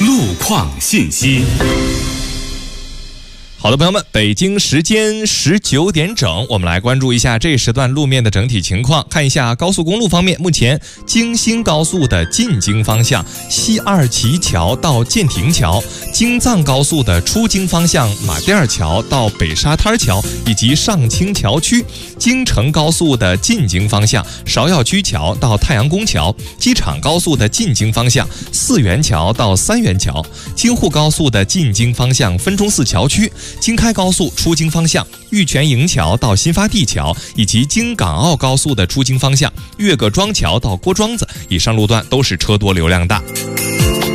路况信息。 好的，朋友们，北京时间19点整，我们来关注一下这时段路面的整体情况。看一下高速公路方面，目前京新高速的进京方向西二旗桥到建亭桥，京藏高速的出京方向马甸尔桥到北沙滩桥以及上清桥区，京承高速的进京方向芍药居桥到太阳宫桥，机场高速的进京方向四元桥到三元桥，京沪高速的进京方向分钟寺桥区，京开高速出京方向玉泉营桥到新发地桥，以及京港澳高速的出京方向岳各庄桥到郭庄子，以上路段都是车多流量大。